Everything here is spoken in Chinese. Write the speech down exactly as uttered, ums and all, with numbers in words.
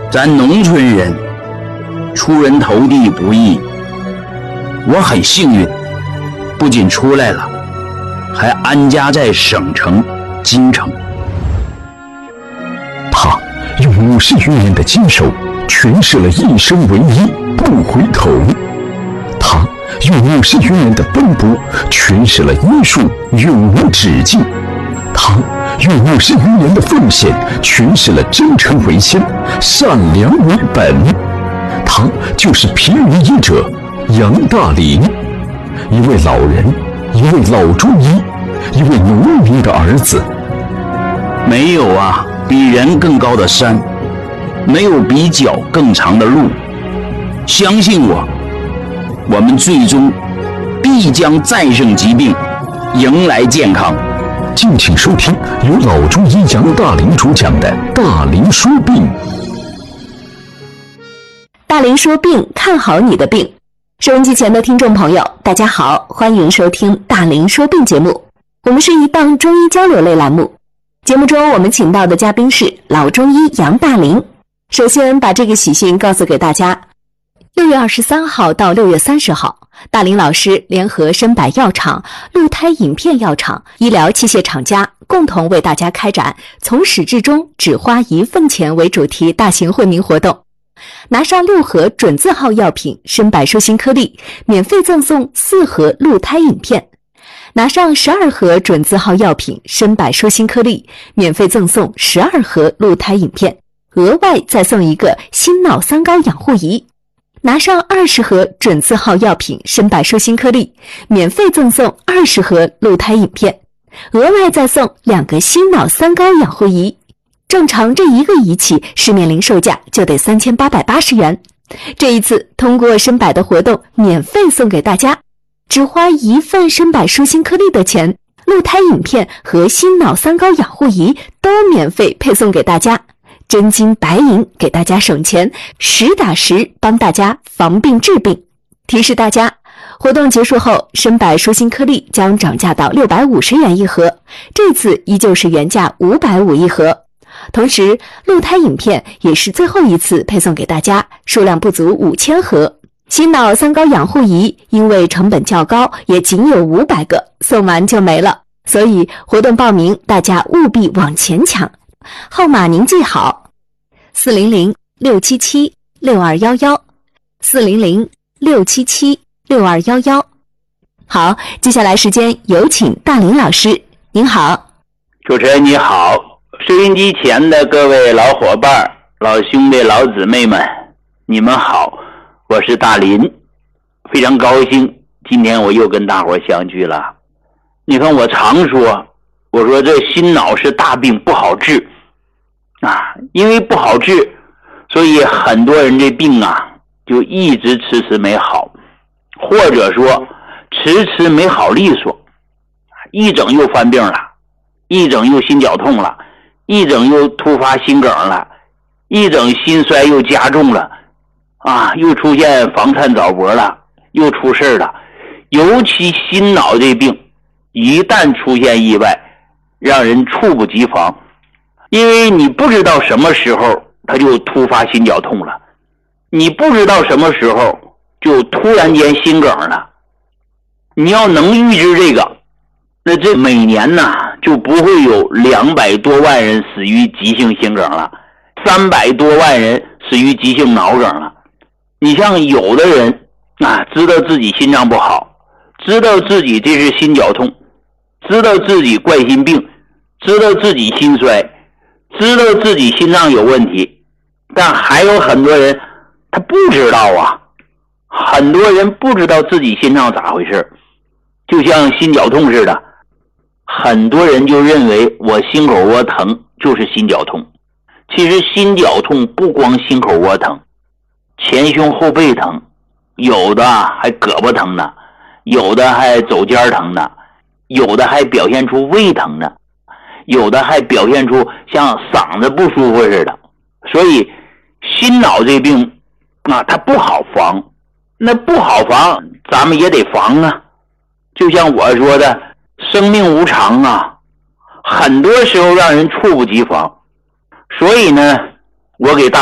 咱农村人出人头地不易，我很幸运，不仅出来了，还安家在省城京城。 他用五十余年的坚守诠释了一生为一，不回头。他用五十余年的奔波诠释了医术永无止境。他用五十余年的奉献诠释了真诚为先，善良为本。他就是平民医者杨大林，一位老人，一位老中医，一位农民的儿子。 没有啊比人更高的山，没有比脚更长的路。相信我，我们最终必将战胜疾病，迎来健康。 敬请收听由老中医杨大林主讲的《大林说病》。 大林说病，看好你的病。收音机前的听众朋友，大家好，欢迎收听《大林说病》节目。我们是一档中医交流类栏目。节目中我们请到的嘉宾是老中医杨大林。首先把这个喜讯告诉给大家。六月二十三号到六月三十号，大林老师联合深百药厂、鹿胎饮片药厂、医疗器械厂家共同为大家开展从始至终只花一份钱为主题大型惠民活动。拿上六盒准字号药品深百舒心颗粒，免费赠送四盒鹿胎饮片；拿上十二盒准字号药品深百舒心颗粒，免费赠送十二盒鹿胎饮片，额外再送一个心脑三高养护仪；拿上二十盒准字号药品深百舒心颗粒，免费赠送二十盒鹿胎饮片，额外再送两个心脑三高养护仪。正常这一个仪器市面零售价就得三千八百八十元，这一次通过深百的活动免费送给大家，只花一份深百舒心颗粒的钱，鹿胎饮片和心脑三高养护仪都免费配送给大家，真金白银给大家省钱，实打实帮大家防病治病。提示大家，活动结束后，深百舒心颗粒将涨价到六百五十元一盒，这次依旧是原价五百五一盒。同时鹿胎饮片也是最后一次配送给大家，数量不足五千盒。心脑三高养护仪因为成本较高，也仅有五百个，送完就没了，所以活动报名大家务必往前抢。号码您记好：四零零六七七六二一一，四零零六七七六二一一。好，接下来时间有请大林老师。您好。 主持人你好，收音机前的各位老伙伴、老兄弟、老姊妹们，你们好，我是大林，非常高兴今天我又跟大伙相聚了。你看我常说，我说这心脑是大病，不好治啊，因为不好治，所以很多人这病啊就一直迟迟没好，或者说迟迟没好利索，一整又犯病了，一整又心绞痛了，一整又突发心梗了，一整心衰又加重了啊，又出现房颤早搏了，又出事了。尤其心脑这病一旦出现意外，让人猝不及防，因为你不知道什么时候他就突发心绞痛了，你不知道什么时候就突然间心梗了。你要能预知这个，那这每年呢就不会有两百多万人死于急性心梗了，三百多万人死于急性脑梗了。你像有的人啊，知道自己心脏不好，知道自己这是心绞痛，知道自己冠心病，知道自己心衰，知道自己心脏有问题，但还有很多人他不知道啊，很多人不知道自己心脏咋回事，就像心绞痛似的，很多人就认为我心口窝疼就是心绞痛。其实心绞痛不光心口窝疼，前胸后背疼，有的还胳膊疼呢，有的还肘尖疼呢，有的还表现出胃疼呢，有的还表现出像嗓子不舒服似的。所以心脑这病啊，它不好防，那不好防咱们也得防啊。就像我说的，生命无常啊，很多时候让人猝不及防。所以呢，我给大